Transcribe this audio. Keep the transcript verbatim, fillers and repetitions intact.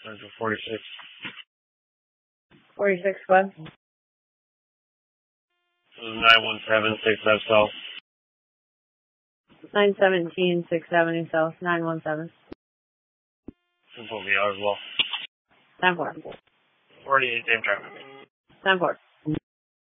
Central forty-six. forty-six, what? nine one seven, six F South. nine seventeen, sixth Avenue South, nine one seven. Simple V R as well. ten four. forty-eight, same traffic. ten four.